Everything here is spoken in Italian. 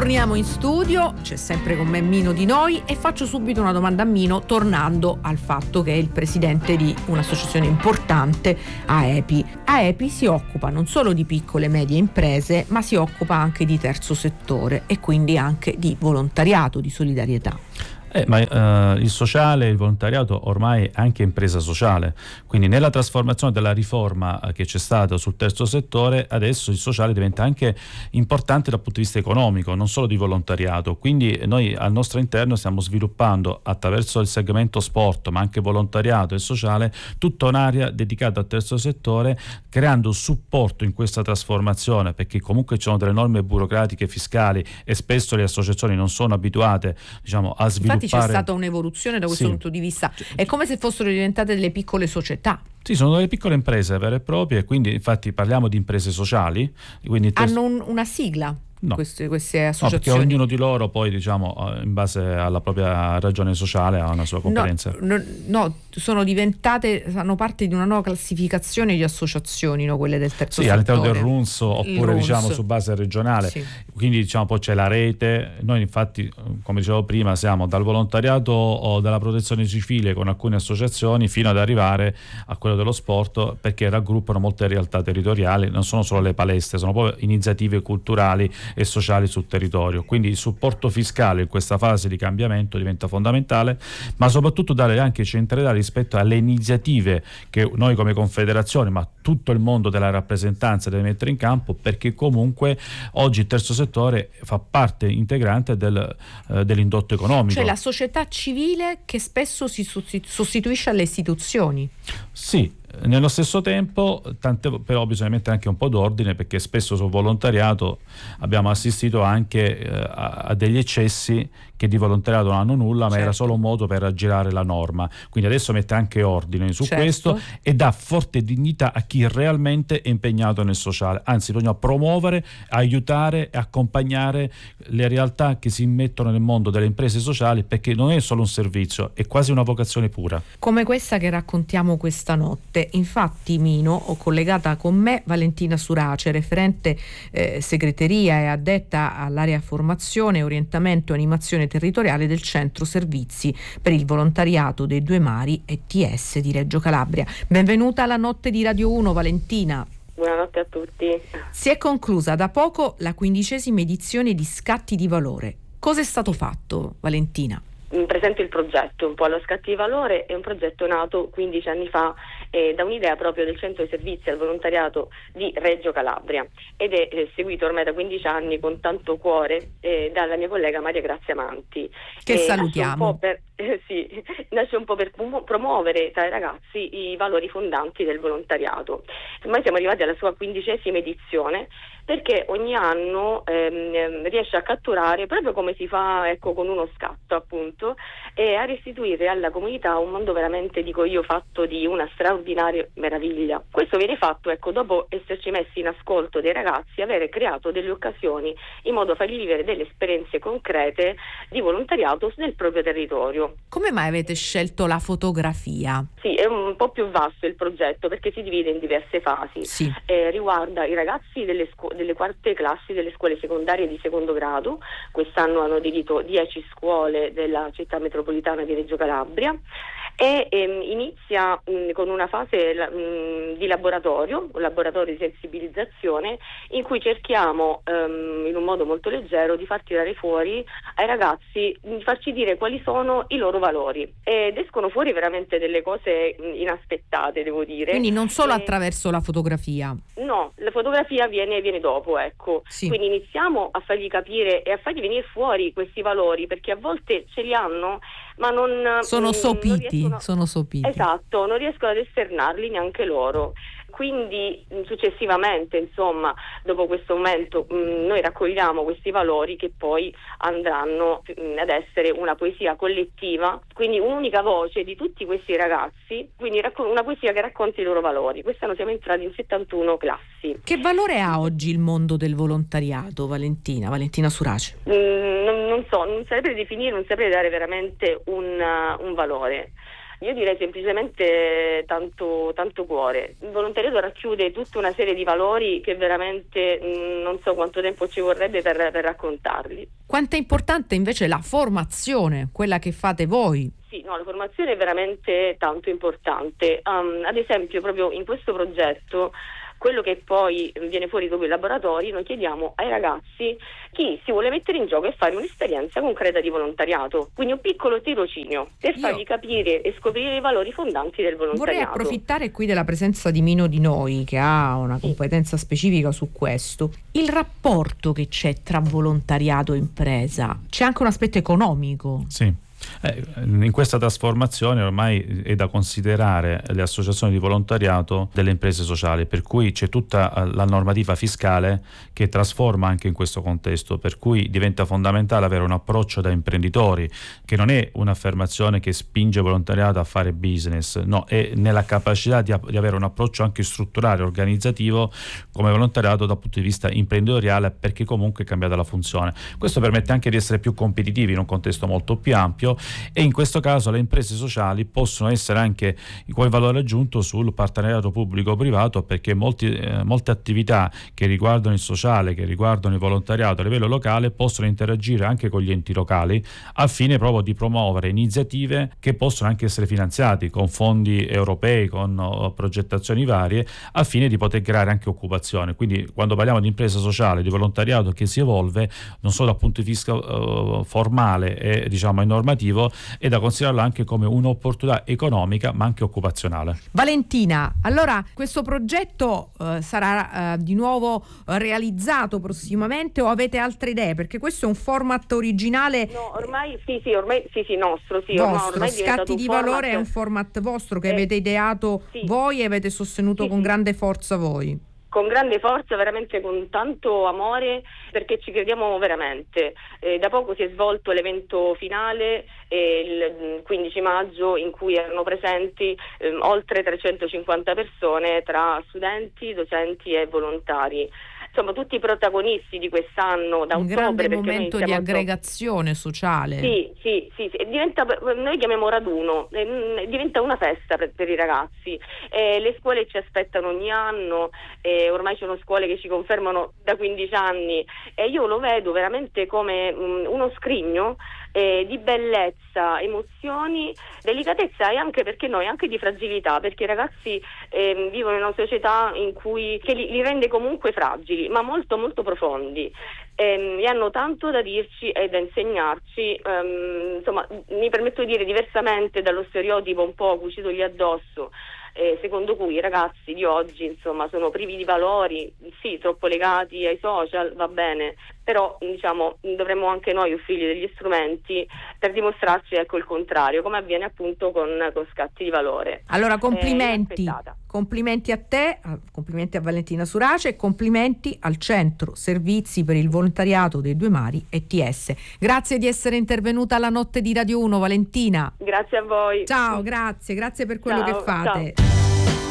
Torniamo in studio, c'è sempre con me Mino Di Noi e faccio subito una domanda a Mino, tornando al fatto che è il presidente di un'associazione importante, AEPI. AEPI si occupa non solo di piccole e medie imprese, ma si occupa anche di terzo settore e quindi anche di volontariato, di solidarietà. Il sociale, il volontariato ormai è anche impresa sociale, quindi nella trasformazione della riforma che c'è stata sul terzo settore, adesso il sociale diventa anche importante dal punto di vista economico, non solo di volontariato. Quindi noi al nostro interno stiamo sviluppando attraverso il segmento sport, ma anche volontariato e sociale, tutta un'area dedicata al terzo settore, creando supporto in questa trasformazione, perché comunque ci sono delle norme burocratiche fiscali e spesso le associazioni non sono abituate, a sviluppare. C'è stata un'evoluzione da questo punto di vista, è come se fossero diventate delle piccole società. Sì, sono delle piccole imprese vere e proprie, quindi infatti parliamo di imprese sociali. Quindi hanno una sigla? No. Queste associazioni. No, perché ognuno di loro poi, in base alla propria ragione sociale, ha una sua competenza. No, sono diventate, fanno parte di una nuova classificazione di associazioni, no? Quelle del terzo settore. Sì, all'interno del RUNS, oppure su base regionale. Sì. Quindi poi c'è la rete. Noi infatti, come dicevo prima, siamo dal volontariato o dalla protezione civile con alcune associazioni fino ad arrivare a quello dello sport, perché raggruppano molte realtà territoriali, non sono solo le palestre, sono proprio iniziative culturali e sociali sul territorio. Quindi il supporto fiscale in questa fase di cambiamento diventa fondamentale, ma soprattutto dare anche centralità rispetto alle iniziative che noi come Confederazione, ma tutto il mondo della rappresentanza deve mettere in campo, perché comunque oggi il terzo settore fa parte integrante dell'indotto economico. Cioè la società civile che spesso si sostituisce alle istituzioni. Sì. Nello stesso tempo, però bisogna mettere anche un po' d'ordine, perché spesso sul volontariato abbiamo assistito anche a degli eccessi che di volontariato non hanno nulla, ma era solo un modo per aggirare la norma. Quindi adesso mette anche ordine su questo e dà forte dignità a chi realmente è impegnato nel sociale. Anzi, bisogna promuovere, aiutare e accompagnare le realtà che si immettono nel mondo delle imprese sociali, perché non è solo un servizio, è quasi una vocazione pura. Come questa che raccontiamo questa notte. Infatti, Mino, ho collegata con me Valentina Surace, referente segreteria e addetta all'area formazione, orientamento e animazione territoriale del Centro Servizi per il Volontariato dei Due Mari ETS di Reggio Calabria. Benvenuta alla notte di Radio 1, Valentina. Buonanotte a tutti. Si è conclusa da poco la 15ª edizione di Scatti di Valore. Cosa è stato fatto, Valentina? Presento il progetto, un po' allo Scatti di Valore, è un progetto nato 15 anni fa da un'idea proprio del Centro di Servizi al Volontariato di Reggio Calabria ed è seguito ormai da 15 anni con tanto cuore dalla mia collega Maria Grazia Manti. Che salutiamo. Nasce un po' per promuovere tra i ragazzi i valori fondanti del volontariato. Ormai siamo arrivati alla sua 15ª edizione, perché ogni anno riesce a catturare, proprio come si fa con uno scatto appunto, e a restituire alla comunità un mondo veramente, dico io, fatto di una straordinaria meraviglia. Questo viene fatto dopo esserci messi in ascolto dei ragazzi, avere creato delle occasioni in modo da fargli vivere delle esperienze concrete di volontariato nel proprio territorio. Come mai avete scelto la fotografia? Sì, è un po' più vasto il progetto, perché si divide in diverse fasi. Sì. Riguarda i ragazzi delle quarte classi delle scuole secondarie di secondo grado. Quest'anno hanno aderito 10 scuole della città metropolitana di Reggio Calabria e inizia con una fase di laboratorio, un laboratorio di sensibilizzazione in cui cerchiamo in un modo molto leggero di far tirare fuori ai ragazzi, di farci dire quali sono i loro valori, ed escono fuori veramente delle cose inaspettate, devo dire. Quindi non solo attraverso la fotografia. No, la fotografia viene dopo, ecco. Sì. Quindi iniziamo a fargli capire e a fargli venire fuori questi valori, perché a volte ce li hanno, ma non sono sopiti. Esatto, non riescono ad esternarli neanche loro. Quindi successivamente, insomma, dopo questo momento noi raccogliamo questi valori che poi andranno ad essere una poesia collettiva, quindi un'unica voce di tutti questi ragazzi, quindi una poesia che racconti i loro valori. Quest'anno siamo entrati in 71 classi. Che valore ha oggi il mondo del volontariato, Valentina Surace? Non so, non saprei definire, non saprei dare veramente un valore. Io direi semplicemente tanto cuore. Il volontariato racchiude tutta una serie di valori che veramente non so quanto tempo ci vorrebbe per raccontarli. Quanto è importante invece la formazione, quella che fate voi? Sì, no, la formazione è veramente tanto importante. Ad esempio, proprio in questo progetto, quello che poi viene fuori dopo i laboratori, noi chiediamo ai ragazzi chi si vuole mettere in gioco e fare un'esperienza concreta di volontariato, quindi un piccolo tirocinio per fargli capire e scoprire i valori fondanti del volontariato. Vorrei approfittare qui della presenza di Mino Di Noi, che ha una competenza specifica su questo. Il rapporto che c'è tra volontariato e impresa, c'è anche un aspetto economico. Sì. In questa trasformazione ormai è da considerare le associazioni di volontariato delle imprese sociali, per cui c'è tutta la normativa fiscale che trasforma anche in questo contesto, per cui diventa fondamentale avere un approccio da imprenditori, che non è un'affermazione che spinge il volontariato a fare business, no, è nella capacità di avere un approccio anche strutturale, organizzativo come volontariato dal punto di vista imprenditoriale, perché comunque è cambiata la funzione. Questo permette anche di essere più competitivi in un contesto molto più ampio, e in questo caso le imprese sociali possono essere anche quel valore aggiunto sul partenariato pubblico-privato, perché molte attività che riguardano il sociale, che riguardano il volontariato a livello locale, possono interagire anche con gli enti locali al fine proprio di promuovere iniziative che possono anche essere finanziate con fondi europei, con progettazioni varie, al fine di poter creare anche occupazione. Quindi quando parliamo di impresa sociale, di volontariato che si evolve, non solo dal punto di vista formale e normativo, è da considerarlo anche come un'opportunità economica ma anche occupazionale. Valentina, allora questo progetto sarà di nuovo realizzato prossimamente o avete altre idee? Perché questo è un format originale. No, ormai sì, nostro, sì, vostro, ormai Scatti di Valore è un format vostro che avete ideato voi e avete sostenuto con grande forza voi. Con grande forza, veramente con tanto amore, perché ci crediamo veramente. Da poco si è svolto l'evento finale il 15 maggio in cui erano presenti oltre 350 persone tra studenti, docenti e volontari. Insomma, tutti i protagonisti di quest'anno da un ottobre. Grande momento di aggregazione sociale. Sì. Noi chiamiamo raduno, diventa una festa per i ragazzi. Le scuole ci aspettano ogni anno, ormai ci sono scuole che ci confermano da 15 anni e io lo vedo veramente come uno scrigno di bellezza, emozioni, delicatezza e anche, perché noi, anche di fragilità, perché i ragazzi vivono in una società che li rende comunque fragili, ma molto molto profondi, e hanno tanto da dirci e da insegnarci. Insomma, mi permetto di dire, diversamente dallo stereotipo un po' cucitogli addosso, secondo cui i ragazzi di oggi insomma sono privi di valori, sì, troppo legati ai social, va bene, però dovremmo anche noi offrirgli degli strumenti per dimostrarci il contrario, come avviene appunto con Scatti di Valore. Allora complimenti a te, complimenti a Valentina Surace e complimenti al Centro Servizi per il Volontariato dei Due Mari ETS. Grazie di essere intervenuta alla Notte di Radio 1, Valentina. Grazie a voi. Ciao, grazie per quello che fate. Ciao.